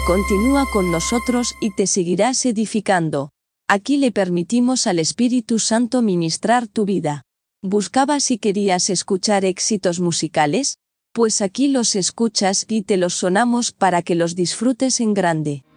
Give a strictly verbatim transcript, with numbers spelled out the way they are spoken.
Continúa con nosotros y te seguirás edificando. Aquí le permitimos al Espíritu Santo ministrar tu vida. ¿Buscabas y querías escuchar éxitos musicales? Pues aquí los escuchas y te los sonamos para que los disfrutes en grande.